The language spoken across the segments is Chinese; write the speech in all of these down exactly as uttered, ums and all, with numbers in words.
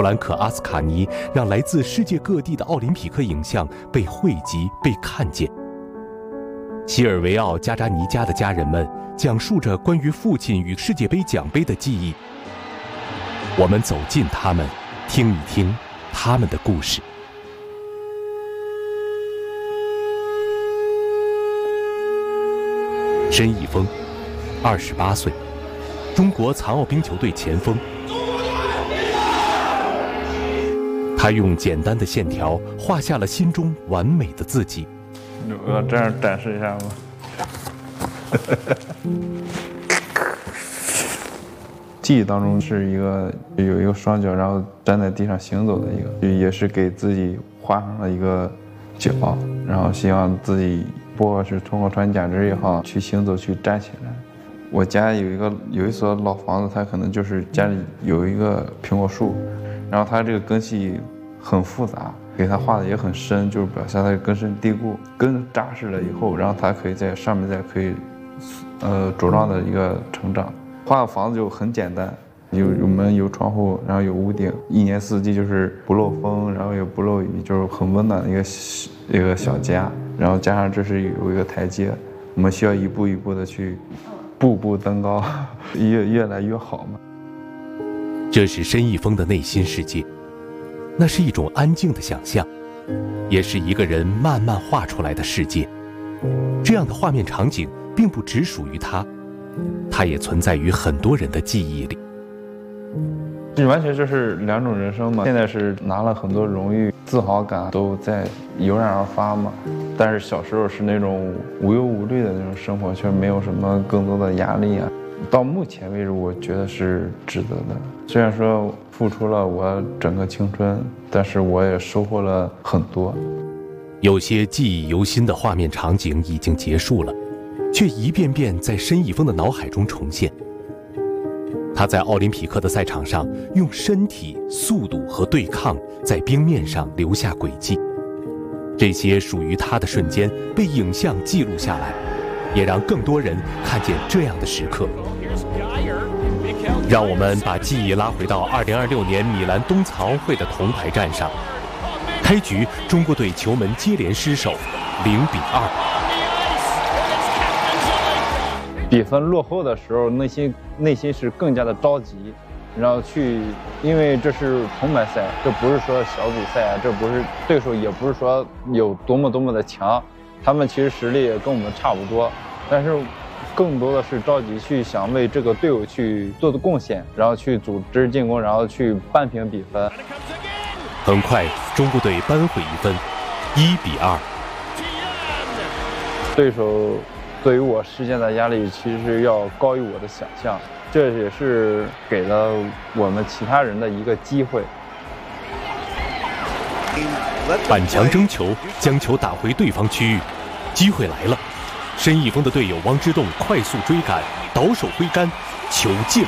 弗兰克·阿斯卡尼让来自世界各地的奥林匹克影像被汇集、被看见。西尔维奥·加扎尼加的家人们讲述着关于父亲与世界杯奖杯的记忆。我们走近他们，听一听他们的故事。申一峰，二十八岁，中国残奥冰球队前锋。他用简单的线条画下了心中完美的自己。 我要这样展示一下吗？记忆当中是一个有一个双脚，然后站在地上行走的一个，也是给自己画上了一个脚，然后希望自己不管是通过穿假肢也好，去行走去站起来。我家有一个有一所老房子，它可能就是家里有一个苹果树，然后它这个根系很复杂，给它画的也很深，就是表现它的根深蒂固，根扎实了以后，然后它可以在上面再可以，呃茁壮的一个成长。画的房子就很简单，有有门有窗户，然后有屋顶，一年四季就是不漏风，然后也不漏雨，就是很温暖的一个一个小家。然后加上这是有一个台阶，我们需要一步一步的去步步登高，越越来越好嘛。 这是申一峰的内心世界，那是一种安静的想象，也是一个人慢慢画出来的世界。这样的画面场景并不只属于他，它也存在于很多人的记忆里。 这完全就是两种人生嘛。现在是拿了很多荣誉，自豪感都在油然而发嘛。但是小时候是那种无忧无虑的那种生活，却没有什么更多的压力啊。到目前为止，我觉得是值得的。虽然说付出了我整个青春，但是我也收获了很多。 有些记忆犹新的画面场景已经结束了，却一遍遍在申一峰的脑海中重现。他在奥林匹克的赛场上，用身体、速度和对抗在冰面上留下轨迹。这些属于他的瞬间被影像记录下来，也让更多人看见这样的时刻。让我们把记忆拉回到二零二六年米兰冬残奥会的铜牌战上。开局，中国队球门接连失手，零比二。 比分落后的时候，内心内心是更加的着急，然后去，因为这是铜牌赛，这不是说小组赛啊，这不是对手，也不是说有多么多么的强，他们其实实力也跟我们差不多，但是更多的是着急去想为这个队伍去做的贡献，然后去组织进攻，然后去扳平比分。 很快，中国队扳回一分，一比二。 对手对于我施加的压力其实要高于我的想象，这也是给了我们其他人的一个机会。 反墙争球，将球打回对方区域，机会来了。申一峰的队友汪之栋快速追赶，倒手挥杆，球进了。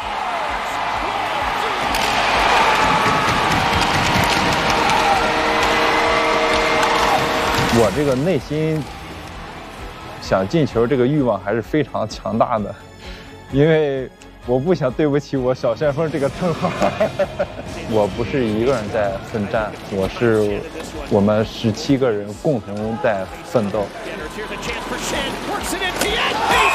我这个内心想进球这个欲望还是非常强大的，因为我不想对不起我小旋风这个称号。我不是一个人在奋战，我是我们十七个人共同在奋斗。